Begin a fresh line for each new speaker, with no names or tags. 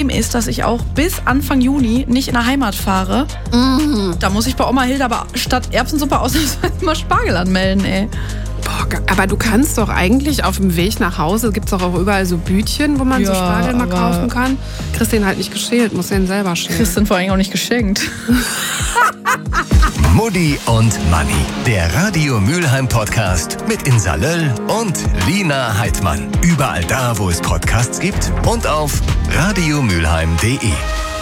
Problem ist, dass ich auch bis Anfang Juni nicht in der Heimat fahre. Da muss ich bei Oma Hilde aber statt Erbsensuppe ausnahmsweise mal Spargel anmelden, ey.
Boah, aber du kannst doch eigentlich auf dem Weg nach Hause, gibt's doch auch überall so Bütchen, wo man so Spargel mal kaufen kann. Kriegst den halt nicht geschält, musst den selber schälen.
Kriegst den vor allem auch nicht geschenkt.
Mutti und Manni, der Radio Mülheim Podcast mit Insa Löll und Lina Heidmann. Überall da, wo es Podcasts gibt und auf radiomülheim.de.